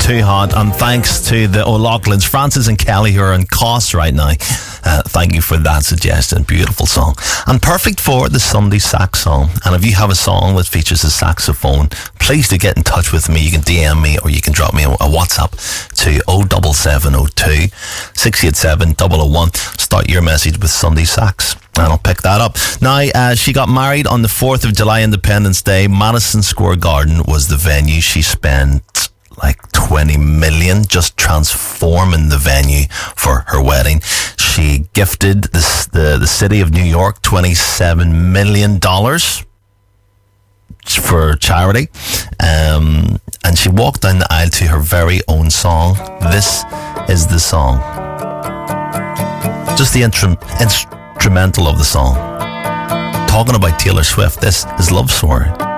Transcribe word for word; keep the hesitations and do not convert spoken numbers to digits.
too hot. And thanks to the O'Loughlin's, Francis and Kelly, who are in Cost right now. Uh, thank you for that suggestion. Beautiful song. And perfect for the Sunday sax song. And if you have a song that features a saxophone, please do get in touch with me. You can D M me or you can drop me a, a WhatsApp to oh seven seven oh two, six eight seven, oh oh one. Start your message with Sunday sax and I'll pick that up. Now, uh, she got married on the fourth of July, Independence Day. Madison Square Garden was the venue. She spent like twenty million just transforming the venue for her wedding. She gifted this, the, the city of New York twenty-seven million dollars for charity. Um, and she walked down the aisle to her very own song. This is the song. Just the intro, instrumental of the song. Talking about Taylor Swift, this is Love Story.